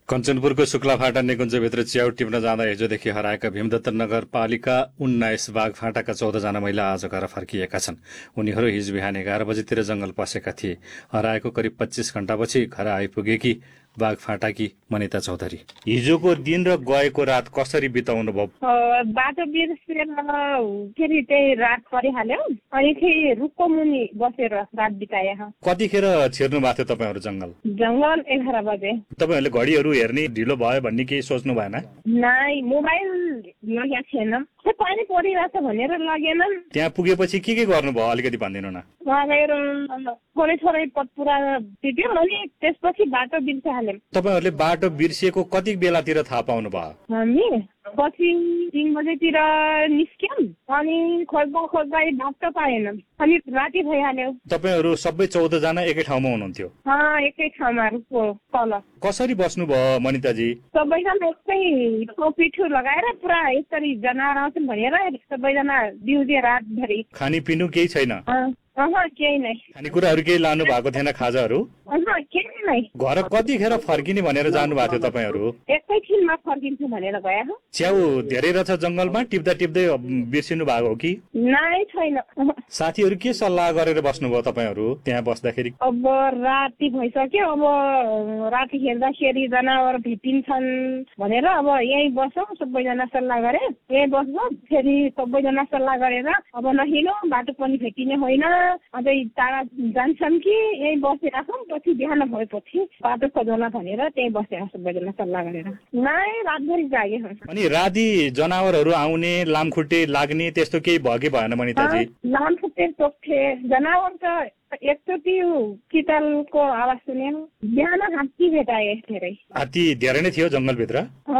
कञ्चनपुरको शुक्लाफाटा निकुञ्जभित्र च्याउ टिप्न जाँदा हिजोदेखि हराएका भीमदत्त नगरपालिका 19 बाघफाटाका 14 जना महिला आज घर फर्किएका छन्। उनीहरू हिजो बिहान 11 बजेतिर जंगल पसेका थिए। हराएको करिब 25 घण्टापछि घर आइपुगेकी बाघफाटाकी मनिता चौधरी हिजोको दिन र गएको रात कसरी बिताउनु भयो? बाटो बिर्सेर फेरि त्यही रात परिहाल्यो अनि फेरि रुखको मुनि बसेर रात बिताए। कतिखेर छिर्नु भएको थियो तपाईँहरू जंगल? जंगल 11 बजे। तपाईँहरूले घडीहरू हेर्ने ढिलो भयो भन्ने केही सोच्नु भएन? नाइ, मोबाइल लगेको थिएन। पानी परिरहेछ भनेर लगेन। त्यहाँ पुगेपछि के गर्नुभयो अलिकति भनिदिनु न। थोरै थोरै पतपुरा टिप्यो अनि त्यसपछि बाटो बिर्सिहाल्यौँ। तपाईँहरूले बाटो बिर्सिएको कति बेलातिर थाहा पाउनु भयो? हामी पछि 3 बजेतिर निस्क्यौँ अनि खोज्दा बाटो पाएन अनि राति भइहाल्यो। तपाईँहरू सबै 14 जना एकै ठाउँमा हुनुहुन्थ्यो? एकै ठाउँमा रुखको तल। कसरी बस्नुभयो मनिताजी? सबैजना यस्तै पिठो लगाएर पुरा यसरी जनावर आउँछन् भनेर सबैजना बिउजे रातभरि। खानेपिनु केही छैन? केही नै। खानेकुराहरू केही लानु भएको थिएन? खाजाहरू केही नै। घर कतिखेर फर्किने भनेर जानु भएको थियो तपाईँहरू? एकैछिनमा फर्किन्छु भनेर गयो। च्याउ धेरै रहेछ जंगलमा, टिप्दा टिप्दै बिर्सिनु भएको हो कि? नाइ, छैन। साथीहरू के सल्लाह गरेर बस्नुभयो तपाईँहरू त्यहाँ बस्दाखेरि? अब राति भइसक्यो, अब राति हेर्दाखेरि जनावर भेटिन्छन् भनेर अब यही बसौँ सबैजना सल्लाह गरे। यही बस्छौँ, फेरि सबैजना सल्लाह गरेर अब नहिँडौँ, बाटो पनि भेटिने होइन, अझै टाढा जान्छन् कि यही बसिराखौँ, पछि बिहान भएपछि बाटो खोजौँला भनेर त्यही बसेर सबैजना सल्लाह गरेर। नाइ, रातभरि जाग्यो। अनि राति जनावरहरू आउने, लामखुट्टे लाग्ने त्यस्तो केही भयो कि भएन मनिताजी? लामखुट्टे टोक्थे, जनावर त एकचोटि कितालको आवाज सुन्यो। बिहान हात्ती भेटाए धेरै। हात्ती धेरै नै थियो जंगलभित्र?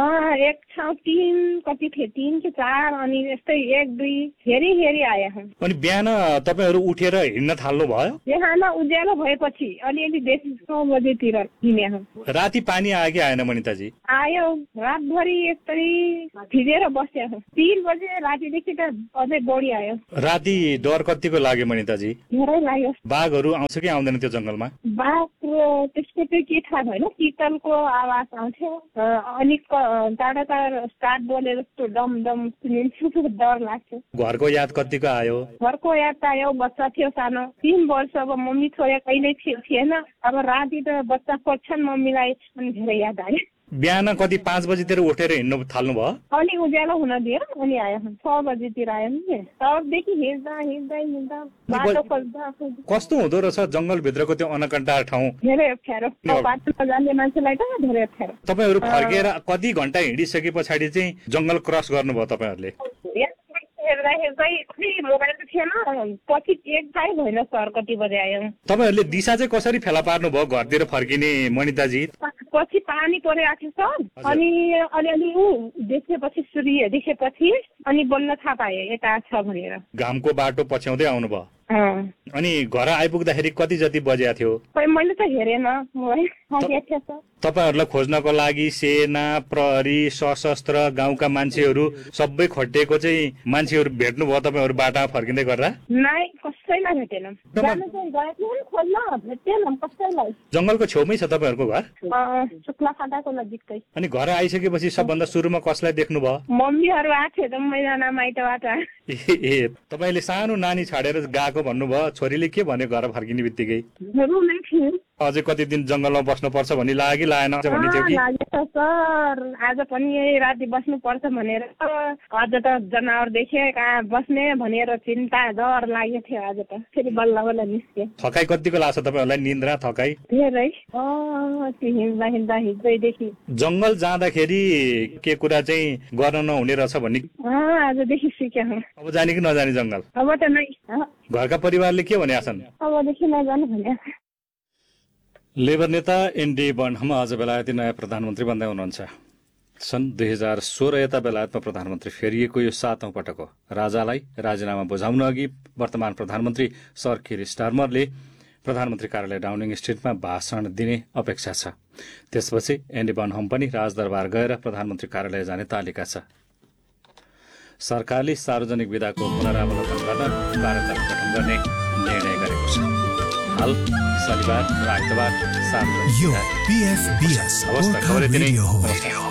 एक ठाउँ 3 कति थिए, 3 कि 4 अनि यस्तै 1-2 हेरी आए। अनि बिहान तपाईँहरू उठेर हिँड्न थाल्नु भयो? बिहान उज्यालो भएपछि अलिअलि बेसी 6 बजेतिर हिँडे। राति पानी आयो कि आएन मनिताजी? आयो, रातभरि यस्तै भिजेर बस्यो। 3 बजे रातिदेखि त अझै बढी आयो। राति डर कतिको लाग्यो मनिताजी? धेरै लाग्यो। बाघहरू आउँछ कि आउँदैन त्यो जंगलमा? बाघ त्यसको चाहिँ के थाहा भएन, कितलको आवाज आउँथ्यो अनि टाढा स्टार्ट बोलेर जस्तो डम डम सुनिन्थ्यो, डर लाग्थ्यो। घरको याद कतिको आयो? घरको याद त आयो, बच्चा थियो सानो 3 वर्ष, अब मम्मी छोरा कहिल्यै थिएन, अब राति त बच्चा खोज्छन् मम्मीलाई अनि धेरै याद आयो। बिहान कति 5 बजेतिर उठेर हिँड्नु थाल्नु भयो? अनि उज्यालो हुन दियो अनि आयो। 6 बजेतिर आयो नि। तबदेखि हिँड्दा बाटो खोज्दा। कस्तो हुँदो रहेछ जंगलभित्रको त्यो अनकन्टा ठाउँ? धेरै अप्ठ्यारो, बाटोमा जाने मान्छेलाई त धेरै अप्ठ्यारो। तपाईँहरू फर्केर कति घण्टा हिँडिसके पछाडि चाहिँ जंगल क्रस गर्नुभयो तपाईँहरूले? हेर्दै मोबाइल त थिएन, पछि एक थाहै भएन सर कति बजे आयो। तपाईँहरूले दिशा चाहिँ कसरी फेला पार्नु भयो घरतिर फर्किने मनिताजी? पछि पानी परिरहेको थियो सर अनि अलिअलि देखेपछि सूर्य देखेपछि अनि बोल्न थाहा पाएँ यता छ भनेर। घामको बाटो पछ्याउँदै आउनुभयो? अनि घर आइपुग्दाखेरि कति जति बजेको थियो? मैले त हेरेन। तपाईँहरूलाई खोज्नको लागि सेना, प्रहरी, सशस्त्र, गाउँका मान्छेहरू सबै खटिएको चाहिँ मान्छेहरू भेट्नु भयो तपाईँहरू बाटामा फर्किँदै गर्दा? नाइ, कसैलाई भेटेन। जंगलको छेउमै छ तपाईँहरूको घर? शुक्लाफाटाको नजिकै। अनि घर आइसकेपछि सबभन्दा सुरुमा कसलाई देख्नु भयो? मम्मीहरू आएको थियो सबैजना माइतबाट। तपाईँले सानो नानी छाडेर गएको भन्नुभयो, छोरीले के भन्यो घर फर्किने बित्तिकै? अझै कति दिन जंगलमा बस्नुपर्छ भन्ने लाग्यो लागेन भन्ने थियो कि? सर आज पनि यही राति बस्नु पर्छ भनेर, आज त जनावर देखे कहाँ बस्ने भनेर चिन्ता डर लागेको थियो। आज त फेरि बल्ल बल्ल निस्के। थकाइ कतिको लाग्छ तपाईँहरूलाई? निन्द्रा थकाइ धेरै हिँड्दा हिँड्दैदेखि। जंगल जाँदाखेरि के कुरा चाहिँ गर्न नहुने रहेछ भन्ने आजदेखि सिक्यो। अब जाने कि नजाने जंगल? अब त नै। घरका परिवारले के भनेका छन्? अबदेखि नजानु भने। लेबर नेता एनडी बर्नहम आज बेलायती नयाँ प्रधानमन्त्री बन्दै हुनुहुन्छ। सन् 2016 यता बेलायतमा प्रधानमन्त्री फेरिएको यो 7औं पटक हो। राजालाई राजीनामा बुझाउन अघि वर्तमान प्रधानमन्त्री सर किर स्टारमरले प्रधानमन्त्री कार्यालय डाउनिङ स्ट्रिटमा भाषण दिने अपेक्षा छ। त्यसपछि एनडी बर्नहम पनि राजदरबार गएर प्रधानमन्त्री कार्यालय जाने तालिका छ। सरकारले सार्वजनिक विधाको पुनरावलोकन गर्न कार्यकाल गठन गर्ने निर्णय गरेको छ। हाल शनिबार र आइतबार 7 यो PFBS हवस् त, खबर यति नै। रेडियो हो। नमस्कार।